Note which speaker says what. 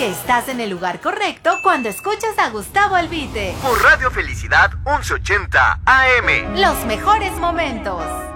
Speaker 1: que estás en el lugar correcto cuando escuchas a Gustavo Albite.
Speaker 2: Por Radio Felicidad 1180 AM.
Speaker 1: Los mejores momentos.